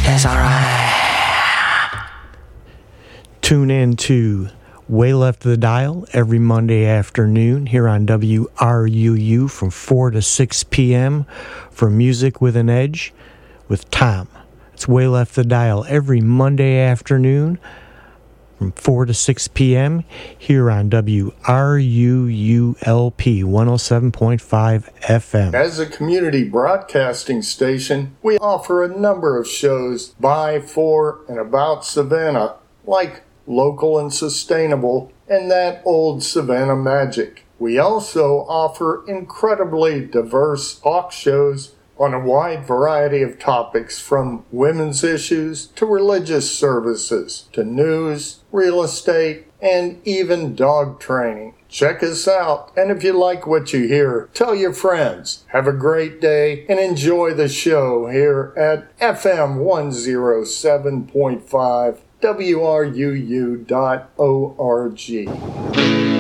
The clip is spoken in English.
That's alright. Tune in to Way Left of the Dial every Monday afternoon here on WRUU from 4 to 6 p.m. for Music with an Edge with Tom. It's Way Left of the Dial every Monday afternoon from 4 to 6 p.m. here on WRUULP 107.5 FM. As a community broadcasting station, we offer a number of shows by, for, and about Savannah, like Local and Sustainable and That Old Savannah Magic. We also offer incredibly diverse talk shows on a wide variety of topics, from women's issues to religious services to news, real estate, and even dog training. Check us out, and if you like what you hear, tell your friends. Have a great day and enjoy the show here at FM 107.5 WRUU.org.